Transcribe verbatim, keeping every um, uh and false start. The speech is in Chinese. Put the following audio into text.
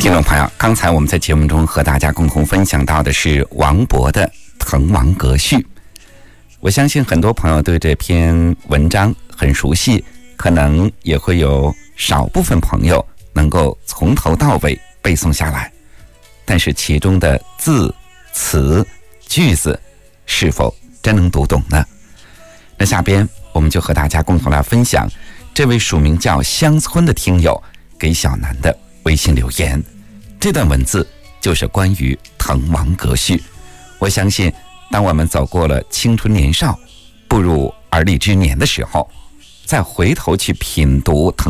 听众朋友，刚才我们在节目中和大家共同分享到的是王勃的《滕王阁序》。我相信很多朋友对这篇文章很熟悉，可能也会有少部分朋友能够从头到尾背诵下来，但是其中的字、词、句子是否真能读懂呢？那下边我们就和大家共同来分享这位署名叫乡村的听友给小南的微信留言。这段文字就是关于滕王阁序。我相信当我们走过了青春年少，步入而立之年的时候，再回头去品读滕